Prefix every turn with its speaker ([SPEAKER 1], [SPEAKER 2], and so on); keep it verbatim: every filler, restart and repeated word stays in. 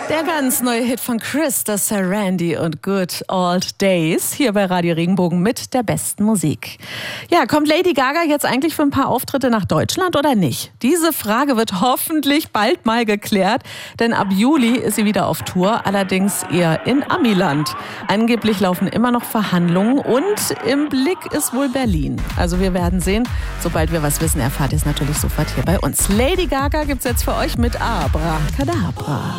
[SPEAKER 1] Der ganz neue Hit von Chris, das Sir Randy und Good Old Days, hier bei Radio Regenbogen mit der besten Musik. Ja, kommt Lady Gaga jetzt eigentlich für ein paar Auftritte nach Deutschland oder nicht? Diese Frage wird hoffentlich bald mal geklärt, denn ab Juli ist sie wieder auf Tour, allerdings eher in Amiland. Angeblich laufen immer noch Verhandlungen und im Blick ist wohl Berlin. Also wir werden sehen, sobald wir was wissen, erfahrt ihr es natürlich sofort hier bei uns. Lady Gaga gibt's jetzt für euch mit Abracadabra.